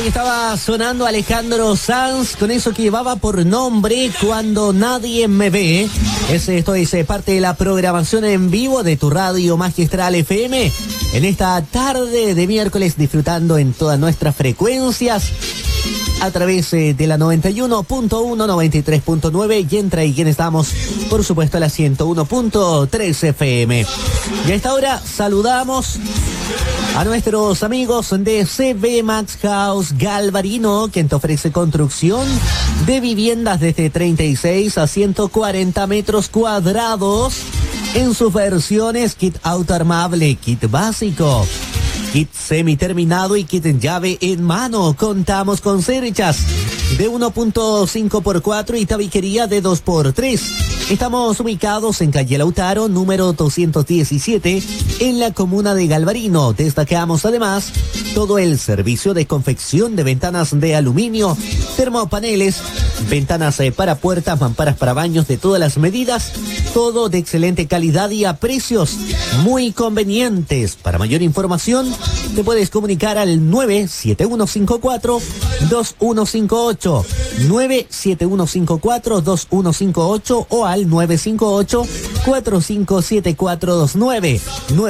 estaba sonando Alejandro Sanz con eso que llevaba por nombre Cuando Nadie Me Ve. Esto es parte de la programación en vivo de tu radio Magistral FM. En esta tarde de miércoles, disfrutando en todas nuestras frecuencias a través de la 91.1, 93.9 y entra y quien estamos, por supuesto, a la 101.3 FM. Y a esta hora saludamos a nuestros amigos de CB Max House Galvarino, quien te ofrece construcción de viviendas desde 36 a 140 metros cuadrados en sus versiones kit autoarmable, kit básico, kit semi-terminado y kit en llave en mano. Contamos con cerchas de 1.5x4 y tabiquería de 2x3. Estamos ubicados en calle Lautaro, número 217, en la comuna de Galvarino. Destacamos además todo el servicio de confección de ventanas de aluminio, termopaneles, ventanas para puertas, mamparas para baños de todas las medidas, todo de excelente calidad y a precios muy convenientes. Para mayor información, te puedes comunicar al 97154-2158, 97154-2158 o al 958-457429,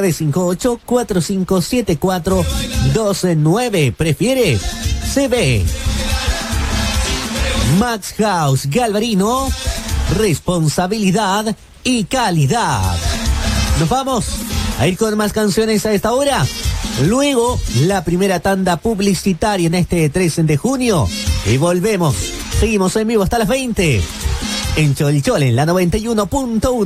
958-457429. Prefiere CB Max House Galvarino, responsabilidad y calidad. Nos vamos a ir con más canciones a esta hora. Luego, la primera tanda publicitaria en este 13 de junio. Y volvemos. Seguimos en vivo hasta las 20. En Cholichol, en la 91.1.